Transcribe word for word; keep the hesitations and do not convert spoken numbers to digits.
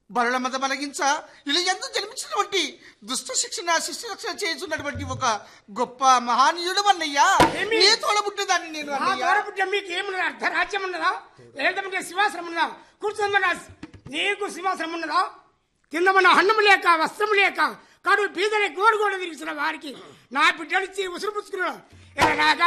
బరుల మత బలగించ ఇలా ఎందుకు జన్మించినటువంటి దుష్ట శిక్షణ శిష్ట రక్షణ చేస్తున్నటువంటి ఒక గొప్ప మహానీయుడు అన్నయ్యా. నీ తోడబుట్టదాన్ని నేను తోడబుట్ట మీకు ఏమున్నదా? అర్ధరాజ్యం ఉన్నదా? లేదంటే సింహాసనం ఉన్నదా? కూర్చుందా? నీకు సింహాసనం ఉన్నదా? కింద మన అన్నము లేక వస్త్రము లేక కడు బీదలే గోడు గోడ తిరిగిన వారికి నా బిడ్డలిచ్చి ఉసురు పుచ్చుకున్నాడు.